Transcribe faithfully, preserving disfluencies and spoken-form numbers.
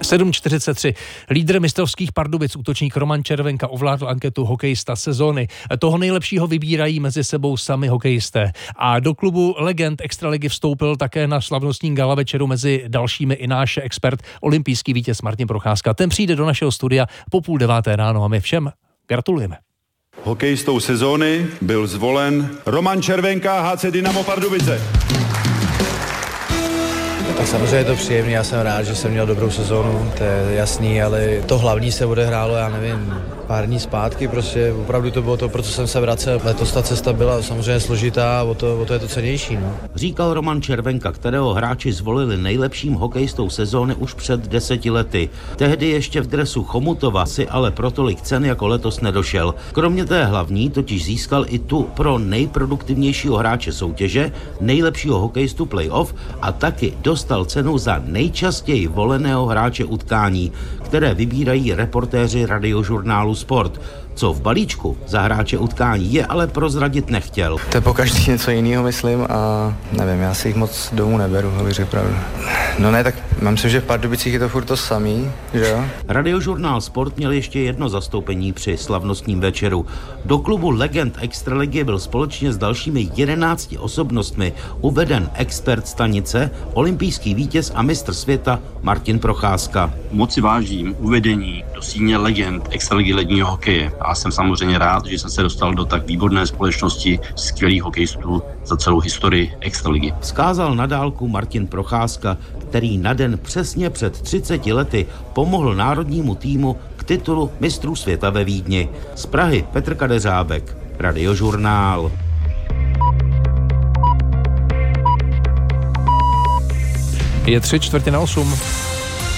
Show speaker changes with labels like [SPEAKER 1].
[SPEAKER 1] sedm čtyřicet tři. Lídr mistrovských Pardubic, útočník Roman Červenka, ovládl anketu hokejista sezóny. Toho nejlepšího vybírají mezi sebou sami hokejisté. A do klubu legend extraligy vstoupil také na slavnostní gala večeru mezi dalšími i náš expert, olympijský vítěz Martin Procházka. Ten přijde do našeho studia po půl deváté ráno a my všem gratulujeme.
[SPEAKER 2] Hokejistou sezóny byl zvolen Roman Červenka, H C Dynamo Pardubice.
[SPEAKER 3] Tak samozřejmě je to příjemný, já jsem rád, že jsem měl dobrou sezónu, to je jasný, ale to hlavní se odehrálo, já nevím, pár dní zpátky, prostě opravdu to bylo to, pro co jsem se vracel. Letos ta cesta byla samozřejmě složitá a o to, o to je to cennější. No.
[SPEAKER 4] Říkal Roman Červenka, kterého hráči zvolili nejlepším hokejistou sezóny už před deseti lety. Tehdy ještě v dresu Chomutova si ale pro tolik cen jako letos nedošel. Kromě té hlavní totiž získal i tu pro nejproduktivnějšího hráče soutěže, nejlepšího hokejistu playoff a taky dostal cenu za nejčastěji voleného hráče utkání, které vybírají reportéři radiožurnálu Sport. Co v balíčku za hráče utkání je, ale prozradit nechtěl.
[SPEAKER 3] To je pokaždý něco jiného, myslím, a nevím, já si jich moc domů neberu, abych řekl pravdu. No ne, tak myslím, že v Pardubicích je to furt to samý, že jo?
[SPEAKER 4] Radiožurnál Sport měl ještě jedno zastoupení při slavnostním večeru. Do klubu legend extraligy byl společně s dalšími jedenácti osobnostmi uveden expert stanice, olympijský vítěz a mistr světa Martin Procházka.
[SPEAKER 5] Moc si vážím uvedení do síně legend extraligy ledního hokeje. A jsem samozřejmě rád, že jsem se dostal do tak výborné společnosti skvělých hokejistů za celou historii extraligy.
[SPEAKER 4] Vzkázal na dálku Martin Procházka, který na den přesně před třiceti lety pomohl národnímu týmu k titulu mistrů světa ve Vídni. Z Prahy Petr Kadeřábek, Radiožurnál.
[SPEAKER 1] Je tři čtvrtě na osm.